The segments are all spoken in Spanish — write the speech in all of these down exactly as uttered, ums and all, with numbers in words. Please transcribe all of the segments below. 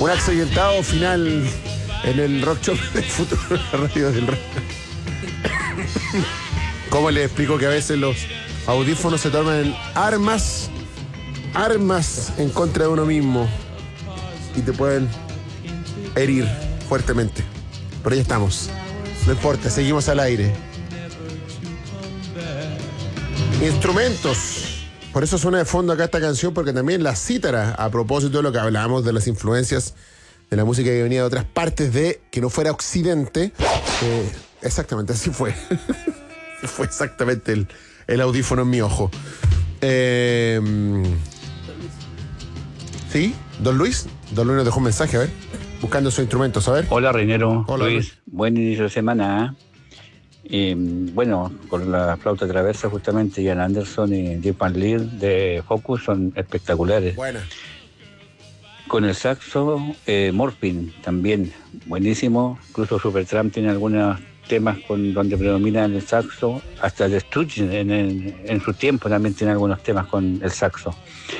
Un accidentado final en el Rock Shop del Futuro, la radio del rock. ¿Cómo les explico que a veces los audífonos se tornan armas, armas en contra de uno mismo y te pueden herir fuertemente? Por ahí estamos. No importa, seguimos al aire. Instrumentos. Por eso suena de fondo acá esta canción, porque también la cítara, a propósito de lo que hablábamos de las influencias de la música que venía de otras partes de que no fuera Occidente. Eh, exactamente, así fue. Fue exactamente el, el audífono en mi ojo. Eh, ¿Sí? ¿Don Luis? Don Luis nos dejó un mensaje, a ver. Buscando sus instrumentos, a ver. Hola, Reinero. Hola, Luis. Luis. Buen inicio de semana. ¿eh? Y, bueno, con la flauta traversa justamente, Ian Anderson y Deep Van Leer de Focus son espectaculares. Buena. Con el saxo, eh, Morphine también, buenísimo. Incluso Supertramp tiene algunos temas con donde predomina el saxo. Hasta el Stooges en, en, en su tiempo también tiene algunos temas con el saxo.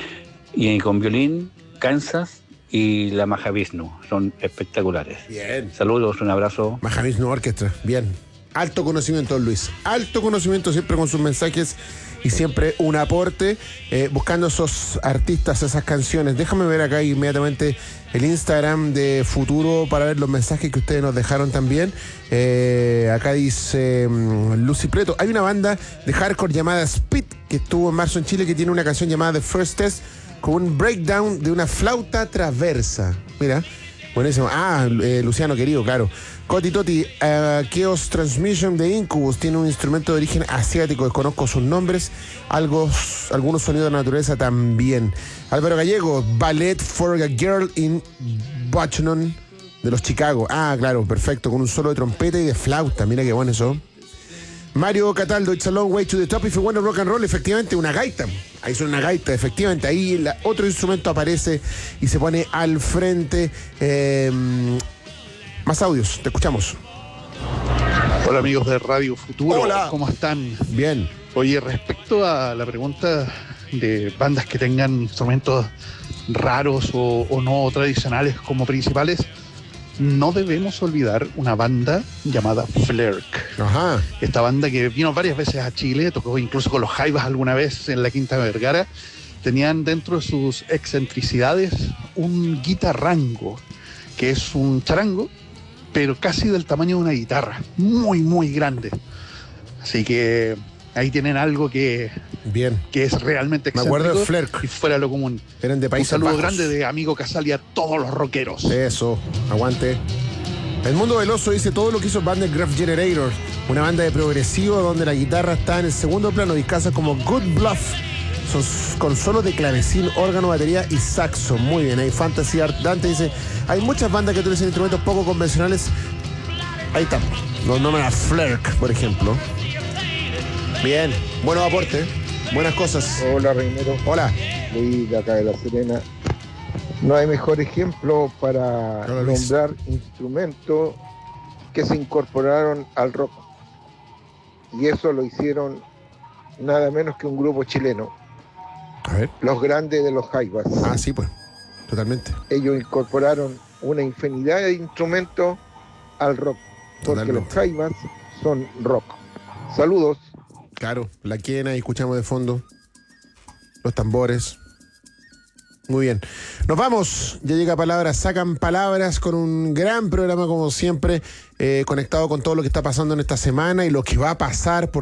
Y con violín, Kansas y la Mahavishnu son espectaculares. Bien. Saludos, un abrazo. Mahavishnu Orchestra, bien. Alto conocimiento, Luis. Alto conocimiento siempre con sus mensajes y siempre un aporte, eh, buscando esos artistas, esas canciones. Déjame ver acá inmediatamente el Instagram de Futuro para ver los mensajes que ustedes nos dejaron también. Eh, acá dice um, Lucy Preto. Hay una banda de hardcore llamada Speed que estuvo en marzo en Chile que tiene una canción llamada The First Test con un breakdown de una flauta traversa. Mira, buenísimo. Ah, eh, Luciano querido, claro. Coti Toti, uh, Chaos Transmission de Incubus tiene un instrumento de origen asiático, desconozco sus nombres, algo, algunos sonidos de la naturaleza también. Álvaro Gallego, Ballet for a Girl in Buchanan de los Chicago. Ah, claro, perfecto, con un solo de trompeta y de flauta, mira qué bueno eso. Mario Cataldo, It's a Long Way to the Top, if you want to rock and roll, efectivamente, una gaita. Ahí suena una gaita, efectivamente. Ahí la, otro instrumento aparece y se pone al frente. Eh, más audios, te escuchamos. Hola amigos de Radio Futuro, Hola. ¿Cómo están? Bien. Oye, respecto a la pregunta de bandas que tengan instrumentos raros o, o no tradicionales como principales, no debemos olvidar una banda llamada Flerk. Ajá. Esta banda que vino varias veces a Chile, tocó incluso con los Jaivas alguna vez en la Quinta Vergara, tenían dentro de sus excentricidades un guitarrango, que es un charango, pero casi del tamaño de una guitarra, muy, muy grande. Así que ahí tienen algo que, Bien. que es realmente Me excéntrico. acuerdo de Flerk. Y fuera de lo común. Eran de Un Países saludo Bajos. grande de amigo Casal y a todos los rockeros. Eso, aguante. El Mundo Veloso dice todo lo que hizo Band Graph Generator, una banda de progresivo donde la guitarra está en el segundo plano, discazos como Good Bluff, son con solo de clavecín, órgano, batería y saxo. Muy bien, hay Fantasy Art. Dante dice, hay muchas bandas que utilizan instrumentos poco convencionales. Ahí está, no nombran a Flerk, por ejemplo. Bien, buenos aportes, buenas cosas. Hola, Reinero. Hola. Luis, de acá de La Serena. No hay mejor ejemplo para Hola, Luis. nombrar instrumentos que se incorporaron al rock. Y eso lo hicieron nada menos que un grupo chileno, A ver. los Grandes de los Jaivas. Ah, sí, pues, totalmente. Ellos incorporaron una infinidad de instrumentos al rock, porque Totalmente. los Jaivas son rock. Saludos. Claro, la quena y escuchamos de fondo los tambores. Muy bien. Nos vamos. Ya llega Palabras, sacan palabras con un gran programa como siempre, eh, conectado con todo lo que está pasando en esta semana y lo que va a pasar. Por